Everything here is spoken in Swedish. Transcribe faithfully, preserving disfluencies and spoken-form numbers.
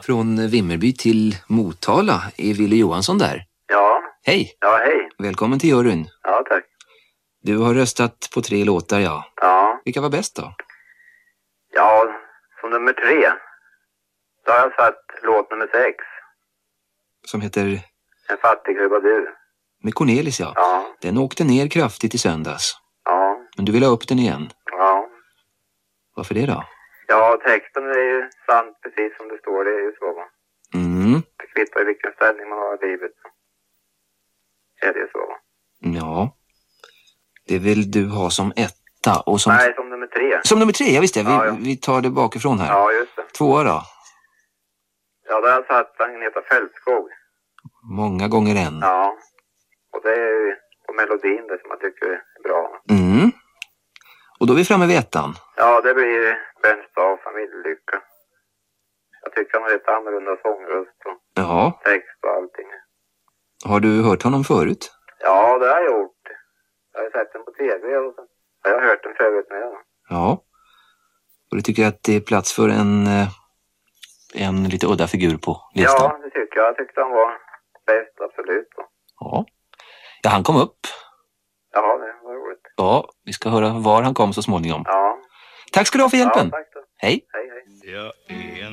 Från Vimmerby till Motala är Ville Johansson där. Ja. Hej. Ja, hej. Välkommen till juryn. Ja, tack. Du har röstat på tre låtar, ja. Ja. Vilka var bäst då? Ja, som nummer tre. Då har jag satt låt nummer sex. Som heter... En fattig du. Med Cornelis, ja. Ja. Den åkte ner kraftigt i söndags. Ja. Men du vill ha upp den igen. Ja. Varför det då? Ja, texten är ju sant precis som det står. Det är ju så, va? Mm. Det kvittar i vilken ställning man har i livet. Är det ju så, va? Ja. Det vill du ha som etta och som... Nej, som nummer tre. Som nummer tre, ja visst det. Vi, Ja, ja. vi tar det bakifrån här. Ja, just det. Tvåa då? Ja, där har jag satt Agneta Fältskog. Många gånger än. Ja. Och det är ju på melodin det som jag tycker är bra. Mm. Och då är vi framme vid ettan. Ja, det blir Bernstad och Familjelycka. Jag tycker han har lite annorlunda sångröst och Ja. text och allting. Har du hört honom förut? Ja, det har jag gjort. Jag har sett den på tv och så. Jag har hört den förut med. Ja. Och du tycker att det är plats för en, eh, en lite udda figur på listan? Ja, det tycker jag. Jag tyckte han var bäst, absolut. Ja. Ja, han kom upp. Ja, det var roligt. Ja, vi ska höra var han kom så småningom. Ja. Tack ska du ha för hjälpen. Ja, tack då. Hej. Hej, hej. Jag är en